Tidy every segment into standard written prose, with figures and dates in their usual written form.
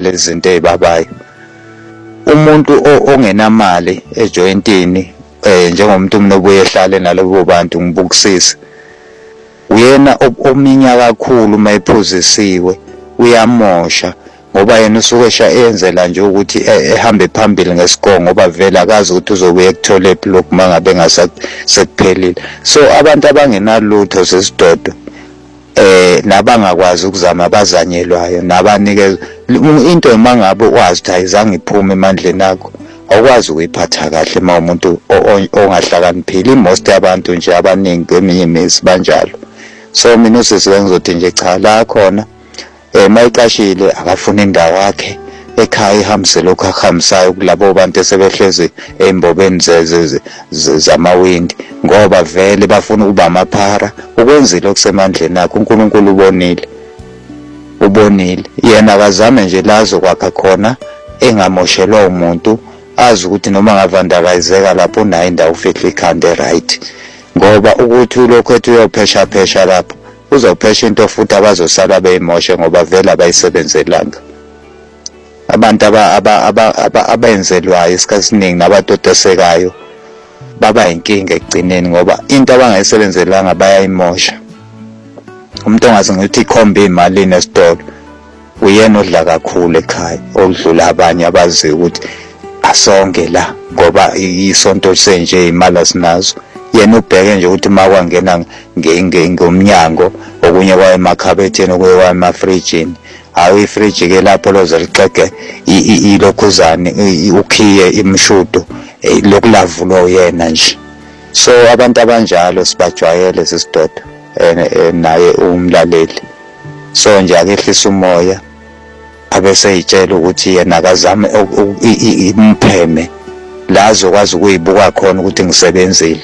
lezi zinto ezibabayo. Umuntu ongenamali ejointini njengomuntu nobuye ehlale nalabo bantu ngibukisisa, uyena ominya kakhulu mayiphuzisiwe, uyamosha ngoba yena usuke eyenzela nje ukuthi ehambe phambili ngesigongo ngoba vele akazi ukuthi uzobuye ekuthola ephi lokhu mangabe ngasekuphelile. So abantu abangenalutho sesidodo nabangakwazi ukuzama abazanyelwayo nabanikeza into mangabe wazi ukuthi ayizange iphume emandleni akho, awukwazi ukuyiphatha kahle uma umuntu ongahlakaniphile. Most yabantu nje abaningi kweminye imizi banjalo. So mina usisiwe ngizothi nje cha la khona mayiqashile akafuna indawo yakhe ekhaya ihambise lokhu akuhambisayo kulabo bantu esebehlezi embobeni zamawindi ngoba vele bafuna ukuba amaphara. Ukwenzile okusemandleni akho, uNkulunkulu ubonile yena akazame nje lazo kwakha khona engamoshelwa umuntu, azi ukuthi noma ngavandakayizeka lapho unayo indawo ufihla ikhanda right, ngoba ukuthi ulokhu ethi uyophesha lapho uzophesha into futhi abazosala beyimoshe ngoba vele abayisebenzelanga. Abantu abenzelwayo isikhathi esiningi nabatotosekayo baba inkinga ekugcineni ngoba into abangayisebenzelanga bayayimosha. Umuntu ongazi ngithi ikhombe imalini esitolo uyena odla kakhulu ekhaya okudlula abanye abazi ukuthi asonge la ngoba isonto senje imali asinazo. Yena ubheke nje ukuthi makwangena ngomnyango okunye kwaye emakhabetheni okuye kwaye emafrijini, hayi ifriji ke lapho lozeliqeke ilokhuzane ukhiye imshudo lokulavulo yena nje. So abantu abanjalo sibajwayele sesidoda naye umlaleli. So nje akehlisa umoya abese yitshela ukuthi yena akazame impheme la azokwazi ukuyibuka khona ukuthi ngisebenzile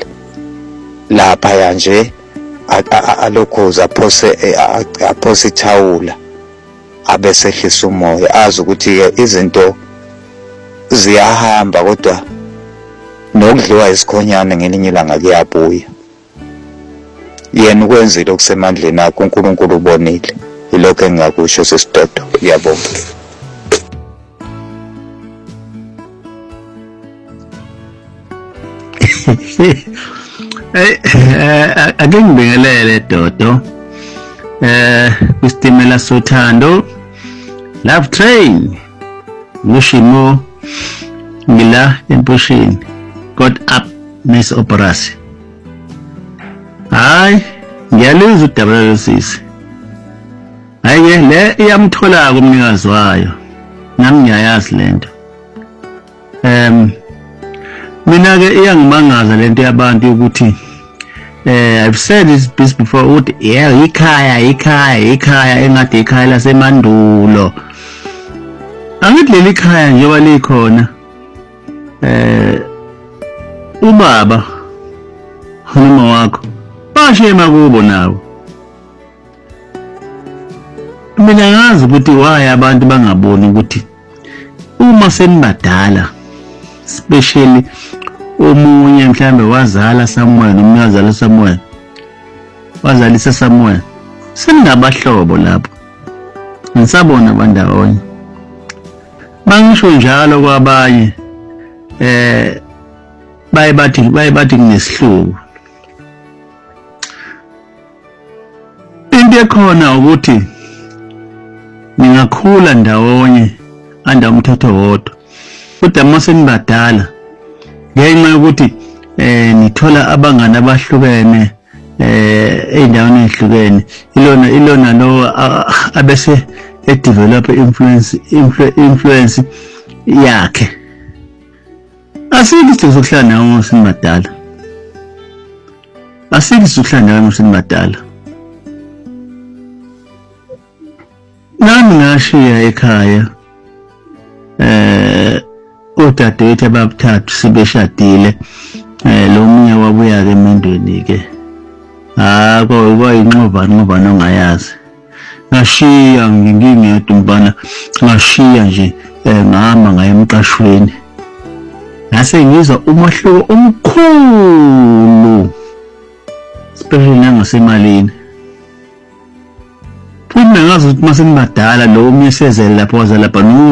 lapha nje alokhuza aphose ithawula abese ehlisa umoya azi ukuthi izinto ziyahamba kodwa nokudliwa isikhonyana ngelinye ilanga kuyabuya. Yena ukwenzile okusemandleni akho, uNkulunkulu ubonile. Ilokho engingakusho sesidodo. Ngiyabonga. Ake ngibingelele Dodo kwistimela sothando Love Train Lushimo ngila empushini got up Miss Operasi. Hayi ngiyalizwa udaba losisi. Hayi le iyamthola kumnikazi wayo. Nami ngiyayazi lento. Mina ke iyangimangaza lento yabantu ukuthi I've said this before ukuthi ikhaya engathi ikhaya lasemandulo. Angithi leli khaya njengoba likhona ubaba noma wakho bashema kubo nawo. Mina ngazi ukuthi why abantu bangaboni ukuthi uma senibadala, especially omunye mhlambe wazala Samuel nomunye wazala Samuel wazalisa Samuel, seningabahlobo lapho nisabona abandawonye. Bangisho njalo kwabanye baye bathi kunesihluku. Into ekhona ukuthi ningakhula ndawonye anda umthetho wodwa, kodwa mase nibadala ngenxa yokuthi nithola abangani abahlukene ey'ndaweni ezihlukene, ilona lo abese develop influence yakhe. Asikho isidingo sokuhlala nawe uma senibadala, asikho sokuhlala nawe uma senibadala. Nami ngashiya ekhaya odadewethu abathathu sebeshadile, lo munye wabuya ke emendweni ke kwayinxovana ongayazi. Ngashiya ngingedwa umbana, ngashiya nje ngahamba ngaye emqashweni, ngase ngizwa umahluko omkhulu especially nangasemalini. Futhi ngazi ukuthi mase nibadala lo umye sezele lapho wazalapha